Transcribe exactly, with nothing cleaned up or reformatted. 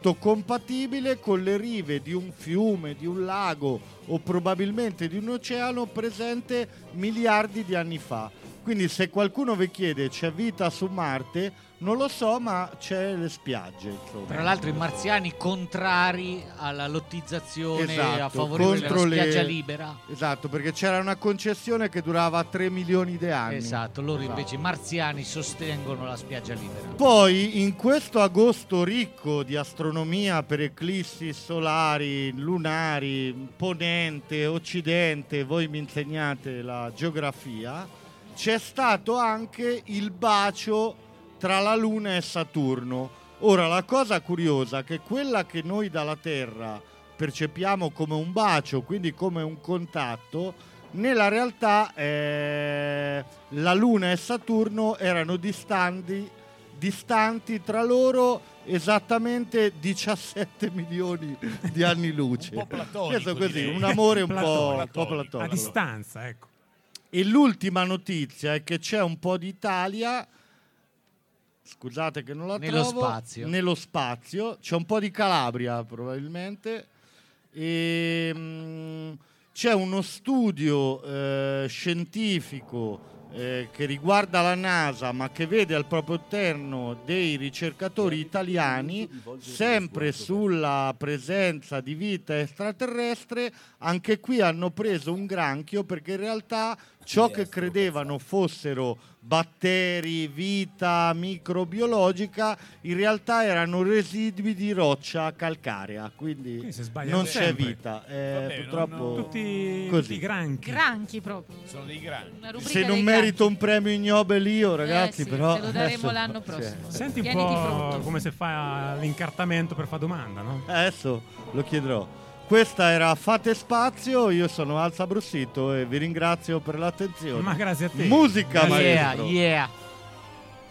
tutto compatibile con le rive di un fiume, di un lago o probabilmente di un oceano presente miliardi di anni fa. Quindi se qualcuno vi chiede c'è vita su Marte, non lo so, ma c'è le spiagge, insomma. Tra l'altro i marziani contrari alla lottizzazione, esatto, a favore della spiaggia le... libera. Esatto, perché c'era una concessione che durava tre milioni di anni. Esatto, loro esatto. invece i marziani sostengono la spiaggia libera. Poi in questo agosto ricco di astronomia per eclissi solari, lunari, ponente, occidente, voi mi insegnate la geografia, c'è stato anche il bacio tra la Luna e Saturno. Ora, la cosa curiosa è che quella che noi dalla Terra percepiamo come un bacio, quindi come un contatto, nella realtà eh, la Luna e Saturno erano distanti, distanti tra loro esattamente diciassette milioni di anni luce. Un po' platonico, questo così, direi. un amore un Platonico. po', un po' platonico. A distanza, ecco. E l'ultima notizia è che c'è un po' d'Italia, scusate che non la Nello trovo, spazio. nello spazio, c'è un po' di Calabria probabilmente, e mh, c'è uno studio eh, scientifico eh, che riguarda la NASA ma che vede al proprio interno dei ricercatori italiani sempre sulla presenza di vita extraterrestre. Anche qui hanno preso un granchio, perché in realtà ciò che credevano fossero batteri, vita microbiologica, in realtà erano residui di roccia calcarea, quindi, Quindi si sbagliano non c'è sempre. vita. Eh, Vabbè, purtroppo non- non- Tutti, così. tutti i granchi. Granchi proprio. Sono dei grandi. Una rubrica Se non dei merito granchi. un premio Nobel io, ragazzi, Eh sì, però te lo daremo adesso- l'anno cioè, prossimo. Senti un Tieniti po' pronto. come se fa l'incartamento per fare domanda, no? adesso lo chiederò. Questa era Fate Spazio, io sono Alza Brussito e vi ringrazio per l'attenzione. Ma grazie a te. Musica, Grazie. Yeah, maestro. yeah.